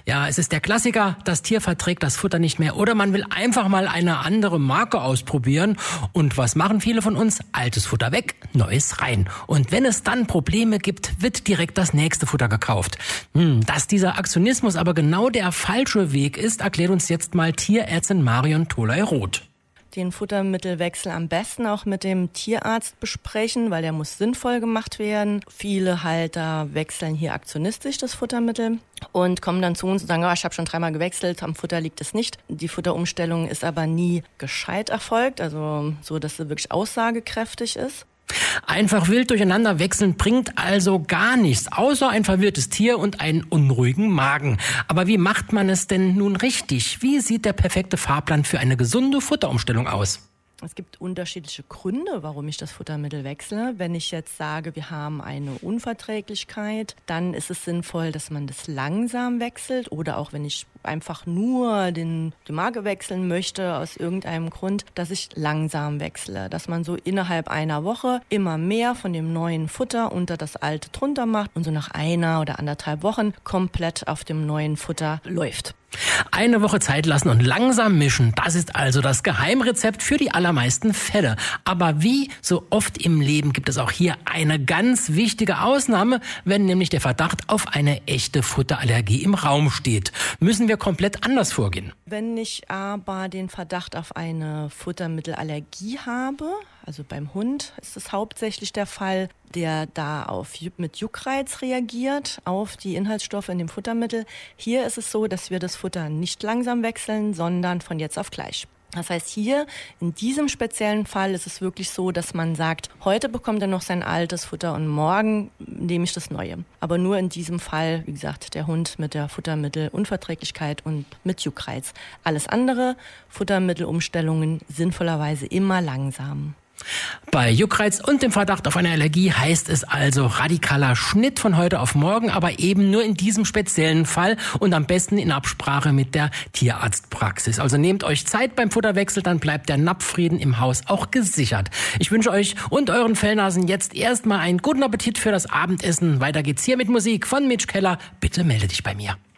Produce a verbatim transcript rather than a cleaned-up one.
Ja, es ist der Klassiker, das Tier verträgt das Futter nicht mehr oder man will einfach mal eine andere Marke ausprobieren. Und was machen viele von uns? Altes Futter weg, neues rein. Und wenn es dann Probleme gibt, wird direkt das nächste Futter gekauft. Hm, dass dieser Aktionismus aber genau der falsche Weg ist, erklärt uns jetzt mal Tierärztin Marion Tholey-Roth. Den Futtermittelwechsel am besten auch mit dem Tierarzt besprechen, weil der muss sinnvoll gemacht werden. Viele Halter wechseln hier aktionistisch das Futtermittel und kommen dann zu uns und sagen, oh, ich habe schon dreimal gewechselt, am Futter liegt es nicht. Die Futterumstellung ist aber nie gescheit erfolgt, also so, dass sie wirklich aussagekräftig ist. Einfach wild durcheinander wechseln bringt also gar nichts, außer ein verwirrtes Tier und einen unruhigen Magen. Aber wie macht man es denn nun richtig? Wie sieht der perfekte Fahrplan für eine gesunde Futterumstellung aus? Es gibt unterschiedliche Gründe, warum ich das Futtermittel wechsle. Wenn ich jetzt sage, wir haben eine Unverträglichkeit, dann ist es sinnvoll, dass man das langsam wechselt. Oder auch wenn ich einfach nur den, die Marke wechseln möchte, aus irgendeinem Grund, dass ich langsam wechsle. Dass man so innerhalb einer Woche immer mehr von dem neuen Futter unter das alte drunter macht und so nach einer oder anderthalb Wochen komplett auf dem neuen Futter läuft. Eine Woche Zeit lassen und langsam mischen, das ist also das Geheimrezept für die allermeisten Fälle. Aber wie so oft im Leben gibt es auch hier eine ganz wichtige Ausnahme, wenn nämlich der Verdacht auf eine echte Futterallergie im Raum steht. Müssen wir komplett anders vorgehen. Wenn ich aber den Verdacht auf eine Futtermittelallergie habe, also beim Hund ist es hauptsächlich der Fall, der da auf mit Juckreiz reagiert, auf die Inhaltsstoffe in dem Futtermittel. Hier ist es so, dass wir das Futter nicht langsam wechseln, sondern von jetzt auf gleich. Das heißt, hier in diesem speziellen Fall ist es wirklich so, dass man sagt, heute bekommt er noch sein altes Futter und morgen nehme ich das Neue. Aber nur in diesem Fall, wie gesagt, der Hund mit der Futtermittelunverträglichkeit und mit Juckreiz. Alles andere, Futtermittelumstellungen sinnvollerweise immer langsam. Bei Juckreiz und dem Verdacht auf eine Allergie heißt es also radikaler Schnitt von heute auf morgen, aber eben nur in diesem speziellen Fall und am besten in Absprache mit der Tierarztpraxis. Also nehmt euch Zeit beim Futterwechsel, dann bleibt der Napffrieden im Haus auch gesichert. Ich wünsche euch und euren Fellnasen jetzt erstmal einen guten Appetit für das Abendessen. Weiter geht's hier mit Musik von Mitch Keller. Bitte melde dich bei mir.